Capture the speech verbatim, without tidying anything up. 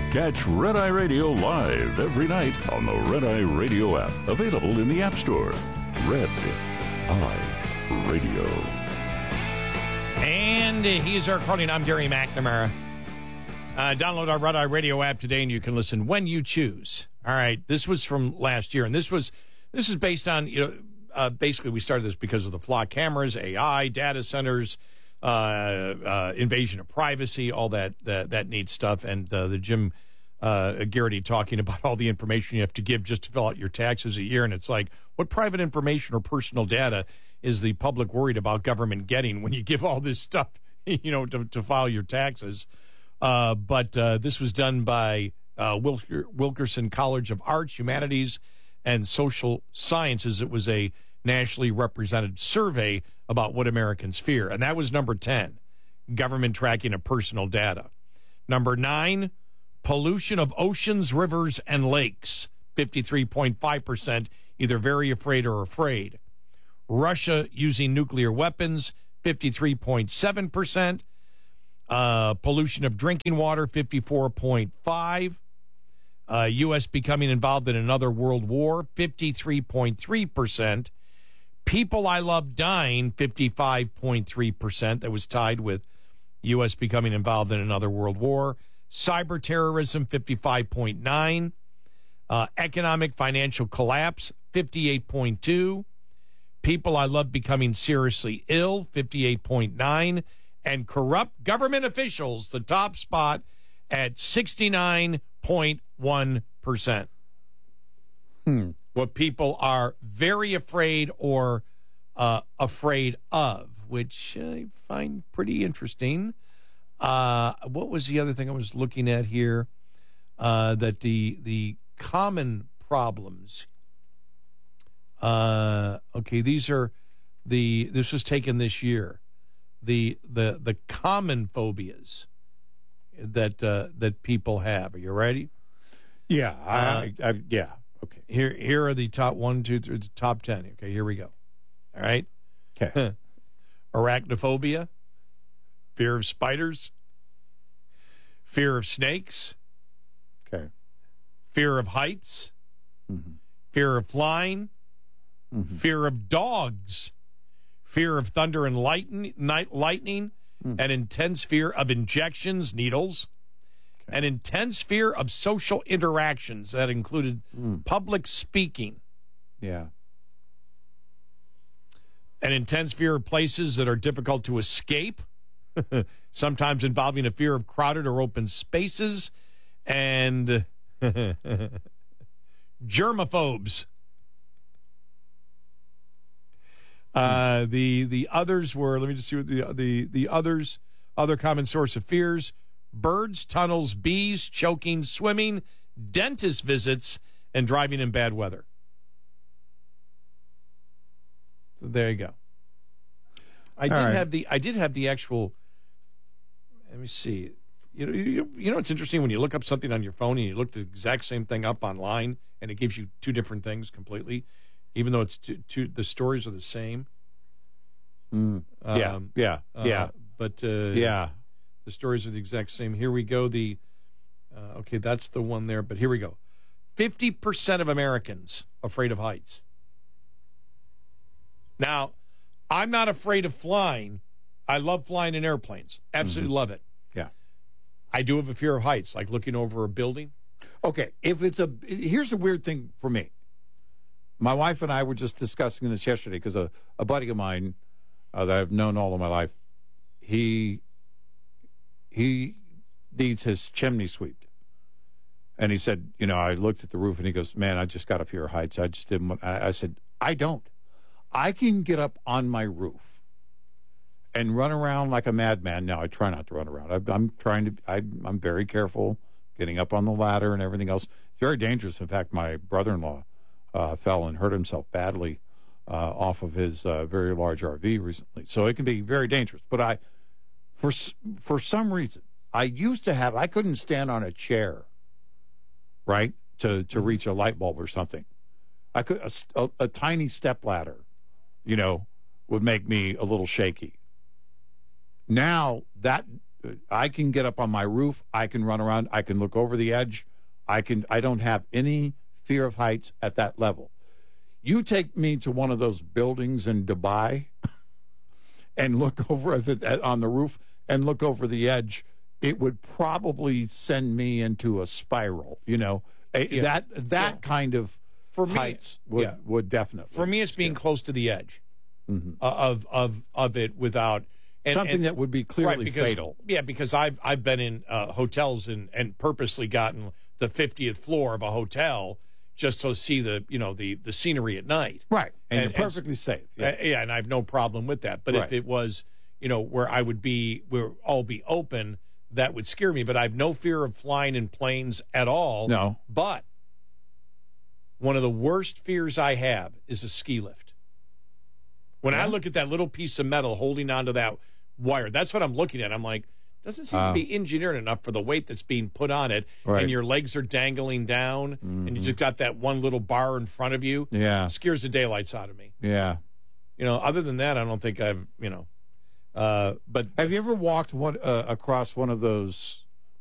Catch Red Eye Radio live every night on the Red Eye Radio app, available in the App Store. Red Eye Radio. And he's our recording. I'm Gary McNamara. Uh, download our Red Eye Radio app today, and you can listen when you choose. All right, this was from last year, and this was this is based on, you know, uh, basically we started this because of the flock cameras, A I, data centers, uh, uh, invasion of privacy, all that that, that neat stuff, and uh, the Jim uh, Garrity talking about all the information you have to give just to fill out your taxes a year, and it's like, what private information or personal data is the public worried about government getting when you give all this stuff, you know, to, to file your taxes? Uh, but uh, this was done by uh, Wilker, Wilkerson College of Arts, Humanities, and Social Sciences. It was a nationally represented survey about what Americans fear. And that was number ten, government tracking of personal data. Number nine, pollution of oceans, rivers, and lakes, fifty-three point five percent, either very afraid or afraid. Russia using nuclear weapons, fifty-three point seven percent. Uh, pollution of drinking water, fifty-four point five. Uh, U S becoming involved in another world war, fifty-three point three percent. People I love dying, fifty-five point three percent. That was tied with U S becoming involved in another world war. Cyber terrorism, fifty-five point nine. Uh, economic financial collapse, fifty-eight point two. People I love becoming seriously ill, fifty-eight point nine. And corrupt government officials, the top spot at sixty-nine point one percent. Hmm. What people are very afraid or uh, afraid of, which I find pretty interesting. Uh, what was the other thing I was looking at here? Uh, that the the common problems. Uh, okay, these are the. This was taken this year. The the the common phobias that uh, that people have. Are you ready? Yeah, Uh, I, I, yeah. Okay. Here here are the top one, two, three, the top ten. Okay, here we go. All right. Okay. Arachnophobia, fear of spiders, fear of snakes, Okay. fear of heights, Mm-hmm. fear of flying, Mm-hmm. fear of dogs, fear of thunder and lightning, night lightning, Mm. an intense fear of injections, needles, Okay. an intense fear of social interactions that included Mm. public speaking, Yeah. an intense fear of places that are difficult to escape, sometimes involving a fear of crowded or open spaces, and germaphobes. Uh, the the others were, let me just see what the the the others other common source of fears: birds, tunnels, bees, choking, swimming, dentist visits, and driving in bad weather. So there you go. I did All right. have the I did have the actual. Let me see. You know, you, you know, it's interesting when you look up something on your phone and you look the exact same thing up online, and it gives you two different things completely, even though it's two, two the stories are the same. Mm. Yeah. Um, yeah. uh, Yeah. But uh, Yeah. the stories are the exact same. Here we go. The uh, okay, that's the one there. But here we go. Fifty percent of Americans afraid of heights. Now, I'm not afraid of flying. I love flying in airplanes. Absolutely Mhm. love it. Yeah. I do have a fear of heights, like looking over a building. Okay. If it's a, here's the weird thing for me. My wife and I were just discussing this yesterday because a, a buddy of mine uh, that I've known all of my life, he he needs his chimney swept. And he said, you know, I looked at the roof and he goes, man, I just got a fear of heights. I just didn't want, I, I said, I don't. I can get up on my roof and run around like a madman. Now, I try not to run around. I, I'm trying to, I, I'm very careful getting up on the ladder and everything else. It's very dangerous. In fact, my brother-in-law uh, fell and hurt himself badly uh, off of his uh, very large R V recently. So it can be very dangerous. But I, for for some reason, I used to have, I couldn't stand on a chair, right, to, to reach a light bulb or something. I could, a, a, a tiny step ladder, you know, would make me a little shaky. Now that I can get up on my roof. I can run around. I can look over the edge. I can. I don't have any fear of heights at that level. You take me to one of those buildings in Dubai and look over at the, on the roof and look over the edge, it would probably send me into a spiral. You know, a, yeah. that that yeah. kind of For me, heights would yeah. would definitely. For me, it's being scare. close to the edge mm-hmm. uh, of of of it without and, something and, that would be clearly right, because, fatal. Yeah, because I've I've been in uh, hotels and and purposely gotten the fiftieth floor of a hotel just to see the you know the the scenery at night. Right, and, and you're perfectly and, safe. Yeah. Uh, yeah, and I have no problem with that. But right. if it was you know where I would be where all be open, that would scare me. But I have no fear of flying in planes at all. No, but one of the worst fears I have is a ski lift. When yeah. I look at that little piece of metal holding onto that wire, that's what I'm looking at. I'm like, doesn't seem uh, to be engineered enough for the weight that's being put on it. Right. And your legs are dangling down, mm-hmm. and you just got that one little bar in front of you. Yeah. It scares the daylights out of me. Yeah. You know, other than that, I don't think I've, you know, uh, but. Have you ever walked one, uh, across one of those